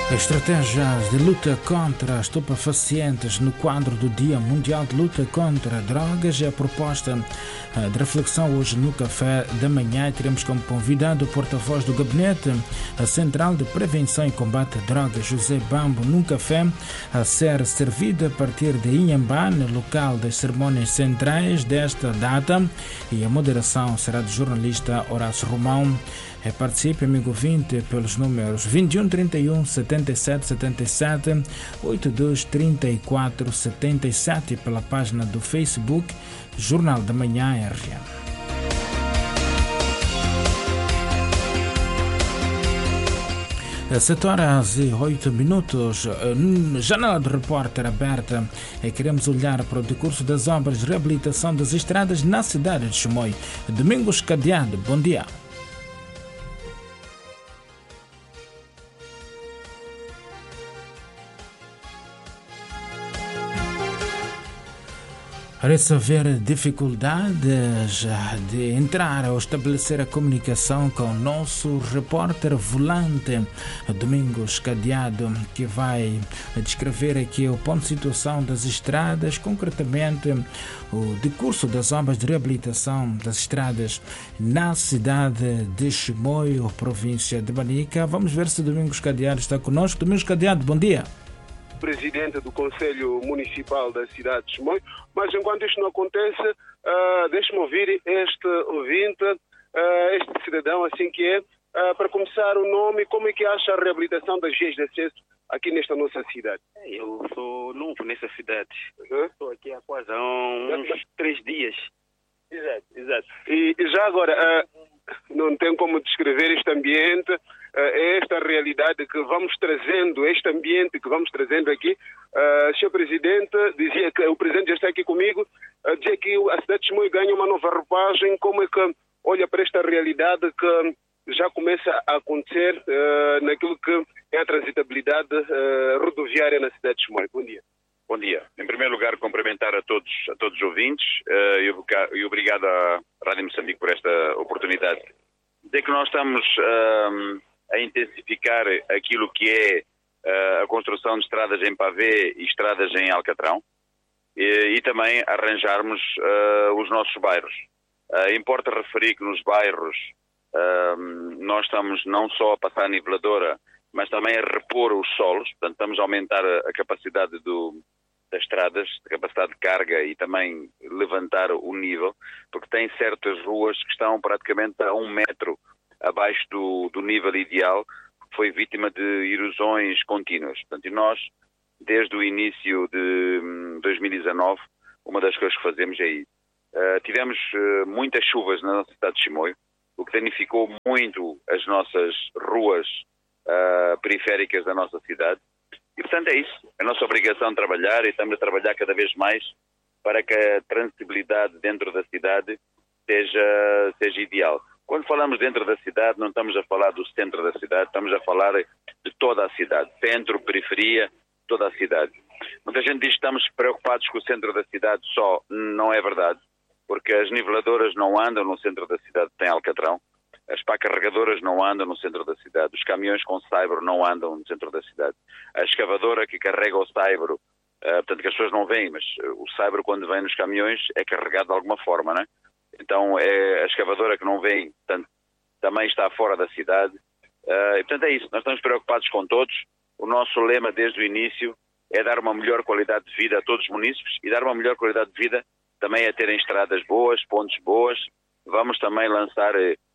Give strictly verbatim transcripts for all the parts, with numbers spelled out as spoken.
Estratégias de luta contra estupefacientes no quadro do Dia Mundial de Luta contra Drogas é a proposta de reflexão hoje no Café da Manhã. Teremos como convidado o porta-voz do Gabinete Central de Prevenção e Combate a Drogas, José Bambo, num café a ser servido a partir de Inhambá, no local das cerimônias centrais desta data, e a moderação será do jornalista Horácio Romão. Participe, amigo ouvinte, pelos números vinte e um, trinta e um, setenta e sete, setenta e sete, oitenta e dois, trinta e quatro, setenta e sete e pela página do Facebook Jornal da Manhã R M. sete horas e oito minutos, janela de repórter aberta, e queremos olhar para o decurso das obras de reabilitação das estradas na cidade de Chimoio. Domingos Cadeado, bom dia. Parece haver dificuldades de entrar ou estabelecer a comunicação com o nosso repórter volante, Domingos Cadeado, que vai descrever aqui o ponto de situação das estradas, concretamente o decurso das obras de reabilitação das estradas na cidade de Chimoio, província de Manica. Vamos ver se Domingos Cadeado está conosco. Domingos Cadeado, bom dia. Presidente do Conselho Municipal da cidade de Chimoio, mas enquanto isto não acontece, uh, deixe-me ouvir este ouvinte, uh, este cidadão, assim que é, uh, para começar o nome, como é que acha a reabilitação das vias de acesso aqui nesta nossa cidade? Eu sou novo nessa cidade, uhum. Estou aqui há quase há uns uhum. três dias. Exato, exato. E já agora, uh, não tem como descrever este ambiente, é esta realidade que vamos trazendo, este ambiente que vamos trazendo aqui. Uh, senhor Presidente, dizia que o Presidente já está aqui comigo, uh, dizia que a cidade de Chimoio ganha uma nova roupagem. Como é que olha para esta realidade que já começa a acontecer uh, naquilo que é a transitabilidade uh, rodoviária na cidade de Chimoio? Bom dia. Bom dia. Em primeiro lugar, cumprimentar a todos, a todos os ouvintes uh, e obrigado à Rádio Moçambique por esta oportunidade. Dizer que nós estamos uh, a intensificar aquilo que é uh, a construção de estradas em pavê e estradas em alcatrão e, e também arranjarmos uh, os nossos bairros. Uh, importa referir que nos bairros uh, nós estamos não só a passar a niveladora, mas também a repor os solos. Portanto, estamos a aumentar a, a capacidade do, das estradas, a capacidade de carga e também levantar o nível, porque tem certas ruas que estão praticamente a um metro abaixo do, do nível ideal, que foi vítima de erosões contínuas. Portanto, e nós, desde o início de hum, dois mil e dezanove, uma das coisas que fazemos é isso. Uh, tivemos uh, muitas chuvas na nossa cidade de Chimoio, o que danificou muito as nossas ruas uh, periféricas da nossa cidade. E, portanto, é isso. É a nossa obrigação de trabalhar e estamos a trabalhar cada vez mais para que a transitabilidade dentro da cidade seja, seja ideal. Quando falamos dentro da cidade, não estamos a falar do centro da cidade, estamos a falar de toda a cidade. Centro, periferia, toda a cidade. Muita gente diz que estamos preocupados com o centro da cidade só. Não é verdade, porque as niveladoras não andam no centro da cidade, tem alcatrão. As pá carregadoras não andam no centro da cidade. Os caminhões com saibro não andam no centro da cidade. A escavadora que carrega o saibro, uh, portanto que as pessoas não veem, mas o saibro quando vem nos caminhões é carregado de alguma forma, não é? Então é a escavadora que não vem, portanto, também está fora da cidade. Uh, e, portanto é isso, nós estamos preocupados com todos. O nosso lema desde o início é dar uma melhor qualidade de vida a todos os munícipes e dar uma melhor qualidade de vida também a terem estradas boas, pontes boas. Vamos também lançar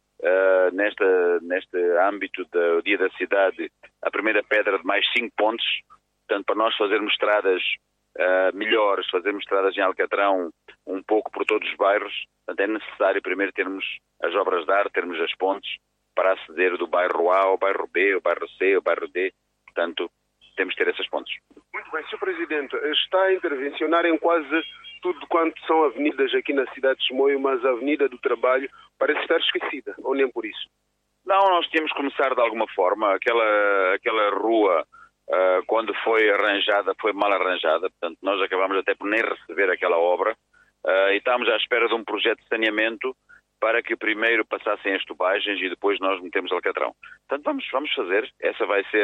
uh, nesta, neste âmbito do Dia da Cidade a primeira pedra de mais cinco pontos, portanto para nós fazermos estradas uh, melhores, fazermos estradas em alcatrão um pouco por todos os bairros. Portanto, é necessário primeiro termos as obras de arte, termos as pontes para aceder do bairro A ao bairro B, ao bairro C, ao bairro D. Portanto, temos que ter essas pontes. Muito bem, senhor Presidente, está a intervencionar em quase tudo quanto são avenidas aqui na cidade de Chimoio, mas a Avenida do Trabalho parece estar esquecida, ou nem por isso? Não, nós tínhamos que começar de alguma forma. Aquela, aquela rua, uh, quando foi arranjada, foi mal arranjada. Portanto, nós acabamos até por nem receber aquela obra. Uh, e estamos à espera de um projeto de saneamento para que primeiro passassem as tubagens e depois nós metemos alcatrão. Portanto, vamos, vamos fazer. Essa vai ser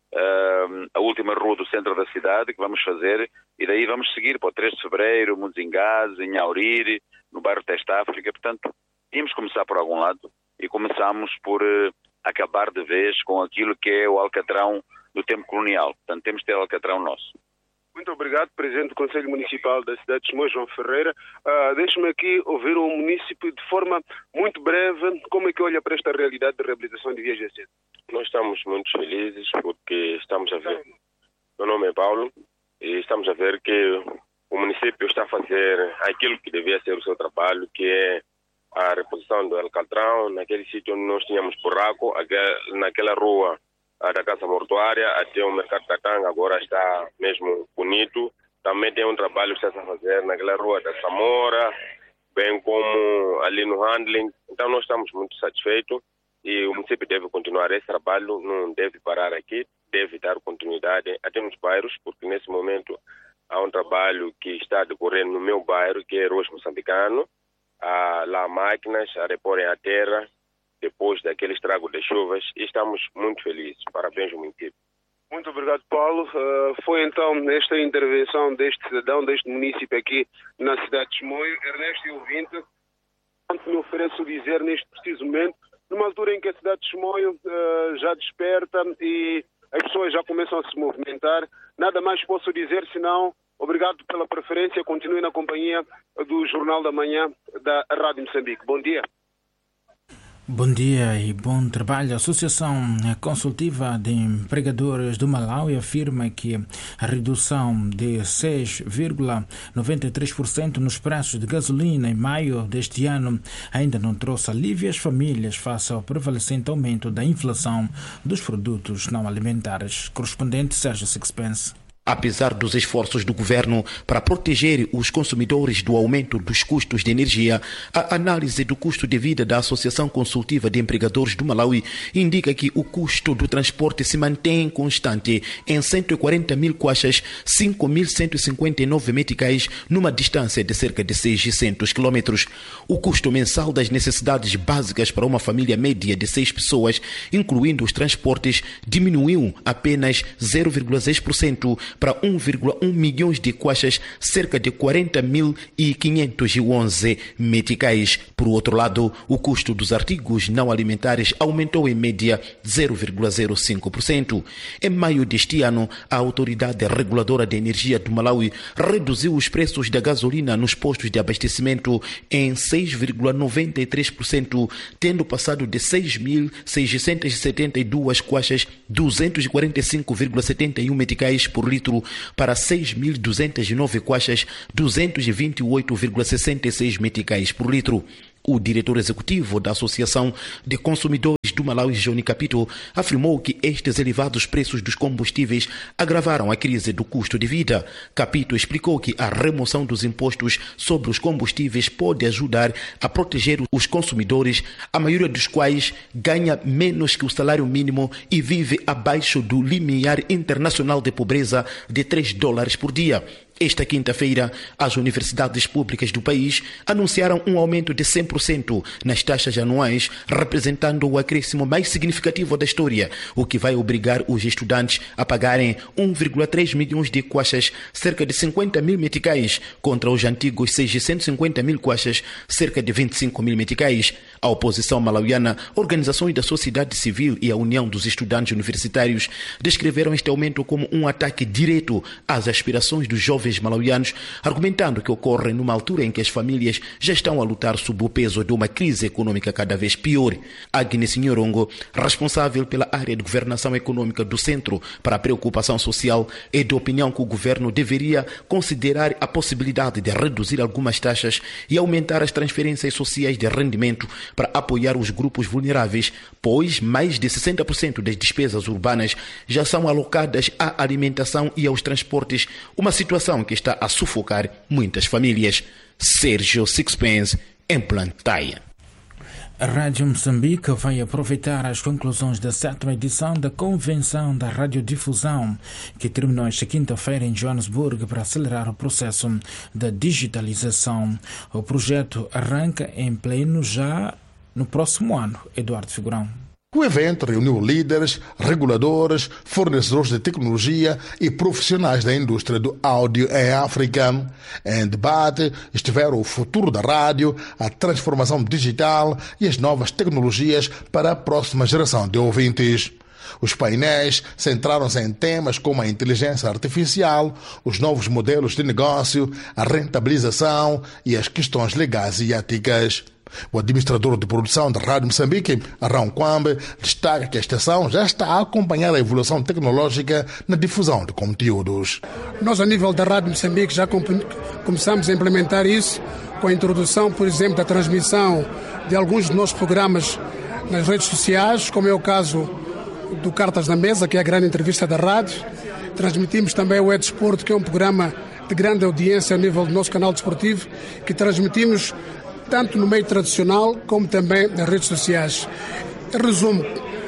uh, a última rua do centro da cidade, que vamos fazer, e daí vamos seguir para o três de fevereiro, Muzingás, em Auriri, no bairro Testa África. Portanto, tínhamos que começar por algum lado e começamos por uh, acabar de vez com aquilo que é o alcatrão do tempo colonial. Portanto, temos de ter alcatrão nosso. Muito obrigado, Presidente do Conselho Municipal da cidade de Chimoio, João Ferreira. Uh, Deixe-me aqui ouvir o município de forma muito breve. Como é que olha para esta realidade de reabilitação de vias de acesso? Nós estamos muito felizes porque estamos a ver. Meu nome é Paulo e estamos a ver que o município está a fazer aquilo que devia ser o seu trabalho, que é a reposição do alcatrão, naquele sítio onde nós tínhamos buraco, naquela rua da Casa Mortuária até o Mercado Catanga, agora está mesmo bonito. Também tem um trabalho que está a fazer naquela rua da Samora, bem como ali no handling. Então nós estamos muito satisfeitos e o município deve continuar esse trabalho, não deve parar aqui, deve dar continuidade até nos bairros, porque nesse momento há um trabalho que está decorrendo no meu bairro, que é Roxo Moçambicano. Há lá máquinas a reporem a terra depois daquele estrago das chuvas, e estamos muito felizes. Parabéns ao município. Muito obrigado, Paulo. Uh, foi então esta intervenção deste cidadão, deste município aqui na cidade de Chimoio. Ernesto e ouvinte, me ofereço dizer neste preciso momento, numa altura em que a cidade de Chimoio uh, já desperta e as pessoas já começam a se movimentar, nada mais posso dizer senão obrigado pela preferência, continue na companhia do Jornal da Manhã da Rádio Moçambique. Bom dia. Bom dia e bom trabalho. A Associação Consultiva de Empregadores do Malawi afirma que a redução de seis vírgula noventa e três por cento nos preços de gasolina em maio deste ano ainda não trouxe alívio às famílias face ao prevalecente aumento da inflação dos produtos não alimentares. Correspondente Sérgio Sixpence. Apesar dos esforços do governo para proteger os consumidores do aumento dos custos de energia, a análise do custo de vida da Associação Consultiva de Empregadores do Malawi indica que o custo do transporte se mantém constante em cento e quarenta mil kwaxas, cinco mil cento e cinquenta e nove meticais, numa distância de cerca de seiscentos quilômetros. O custo mensal das necessidades básicas para uma família média de seis pessoas, incluindo os transportes, diminuiu apenas zero vírgula seis por cento para um vírgula um milhões de kwaxas, cerca de quarenta mil e quinhentos e onze meticais. Por outro lado, o custo dos artigos não alimentares aumentou em média zero vírgula zero cinco por cento. Em maio deste ano, a Autoridade Reguladora de Energia do Malawi reduziu os preços da gasolina nos postos de abastecimento em seis vírgula noventa e três por cento, tendo passado de seis mil seiscentos e setenta e duas kwaxas, duzentos e quarenta e cinco vírgula setenta e um meticais por litro, para seis mil duzentos e nove kwaxas, duzentos e vinte e oito vírgula sessenta e seis meticais por litro. O diretor executivo da Associação de Consumidores do Malawi, Johnny Capito, afirmou que estes elevados preços dos combustíveis agravaram a crise do custo de vida. Capito explicou que a remoção dos impostos sobre os combustíveis pode ajudar a proteger os consumidores, a maioria dos quais ganha menos que o salário mínimo e vive abaixo do limiar internacional de pobreza de três dólares por dia. Esta quinta-feira, as universidades públicas do país anunciaram um aumento de cem por cento nas taxas anuais, representando o acréscimo mais significativo da história, o que vai obrigar os estudantes a pagarem um vírgula três milhões de kwaxas, cerca de cinquenta mil meticais, contra os antigos seiscentos e cinquenta mil kwaxas, cerca de vinte e cinco mil meticais. A oposição malauiana, organizações da sociedade civil e a União dos Estudantes Universitários descreveram este aumento como um ataque direto às aspirações dos jovens malauianos, argumentando que ocorre numa altura em que as famílias já estão a lutar sob o peso de uma crise econômica cada vez pior. Agnes Nhorongo, responsável pela área de governação econômica do Centro para a Preocupação Social, é de opinião que o governo deveria considerar a possibilidade de reduzir algumas taxas e aumentar as transferências sociais de rendimento para apoiar os grupos vulneráveis, pois mais de sessenta por cento das despesas urbanas já são alocadas à alimentação e aos transportes, uma situação que está a sufocar muitas famílias. Sérgio Sixpence, em Plantaia. A Rádio Moçambique vai aproveitar as conclusões da sétima edição da Convenção da Radiodifusão, que terminou esta quinta-feira em Joanesburgo, para acelerar o processo da digitalização. O projeto arranca em pleno já no próximo ano. Eduardo Figurão. O evento reuniu líderes, reguladores, fornecedores de tecnologia e profissionais da indústria do áudio em África. Em debate estiveram o futuro da rádio, a transformação digital e as novas tecnologias para a próxima geração de ouvintes. Os painéis centraram-se em temas como a inteligência artificial, os novos modelos de negócio, a rentabilização e as questões legais e éticas. O administrador de produção da Rádio Moçambique, Arão Kwambe, destaca que a estação já está a acompanhar a evolução tecnológica na difusão de conteúdos. Nós, a nível da Rádio Moçambique, já começamos a implementar isso com a introdução, por exemplo, da transmissão de alguns dos nossos programas nas redes sociais, como é o caso do Cartas na Mesa, que é a grande entrevista da rádio. Transmitimos também o E-Desporto, que é um programa de grande audiência a nível do nosso canal desportivo, que transmitimos tanto no meio tradicional como também nas redes sociais. Em resumo,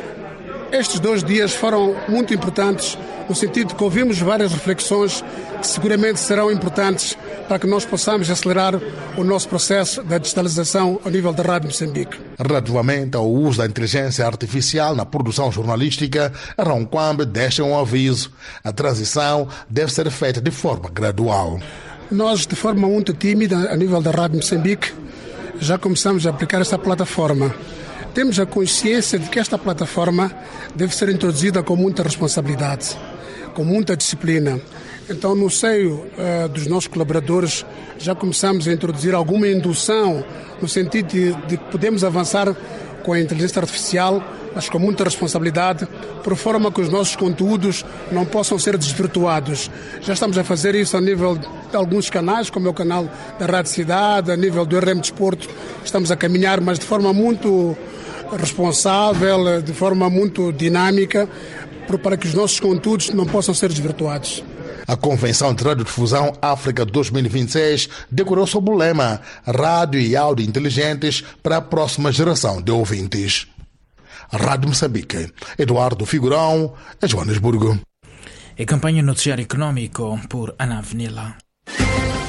estes dois dias foram muito importantes no sentido de que ouvimos várias reflexões que seguramente serão importantes para que nós possamos acelerar o nosso processo da digitalização ao nível da Rádio Moçambique. Relativamente ao uso da inteligência artificial na produção jornalística, Arão Kwambe deixa um aviso. A transição deve ser feita de forma gradual. Nós, de forma muito tímida, a nível da Rádio Moçambique, já começamos a aplicar esta plataforma. Temos a consciência de que esta plataforma deve ser introduzida com muita responsabilidade, com muita disciplina. Então, no seio uh, dos nossos colaboradores, já começamos a introduzir alguma indução no sentido de, de que podemos avançar com a inteligência artificial, mas com muita responsabilidade, por forma que os nossos conteúdos não possam ser desvirtuados. Já estamos a fazer isso a nível de alguns canais, como é o canal da Rádio Cidade, a nível do R M Desporto. Estamos a caminhar, mas de forma muito responsável, de forma muito dinâmica, para que os nossos conteúdos não possam ser desvirtuados. A Convenção de Radiodifusão África dois mil e vinte e seis decorou sob o lema Rádio e Áudio Inteligentes para a próxima geração de ouvintes. Rádio Moçambique, Eduardo Figurão, Joanesburgo. E campanha noticiário econômico por Ana Avenila.